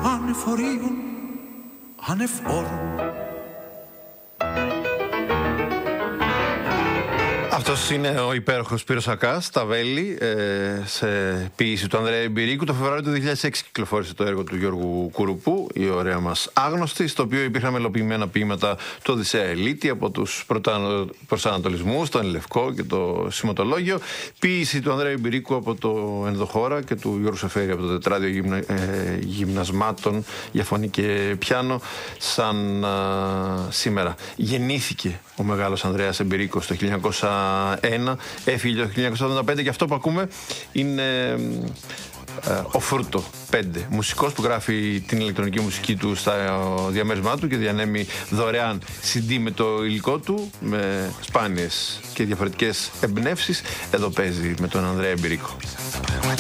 ανεφορίων, ανεφόρων. Αυτός είναι ο υπέροχος Σπύρος Ακάς, τα Βέλη, σε ποίηση του Ανδρέα Εμπειρίκου. Το Φεβρουάριο του 2006 κυκλοφόρησε το έργο του Γιώργου Κουρουπού, η ωραία μας άγνωστη, στο οποίο υπήρχαν μελοποιημένα ποίηματα του Οδυσσέα Ελίτη από τους προσανατολισμούς, το Ενλευκό και το Σηματολόγιο. Ποίηση του Ανδρέα Εμπειρίκου από το Ενδοχώρα και του Γιώργου Σεφέρη από το Τετράδιο Γυμνασμάτων για φωνή και πιάνο. Σαν σήμερα γεννήθηκε ο μεγάλος Ανδρέας Εμπειρίκος το 1901, έφυγε το 1985 και αυτό που ακούμε είναι ο Φρουτο 5, μουσικός που γράφει την ηλεκτρονική μουσική του στα διαμέρισμά του και διανέμει δωρεάν CD με το υλικό του, με σπάνιες και διαφορετικές εμπνεύσεις. Εδώ παίζει με τον Ανδρέα Εμπειρίκο.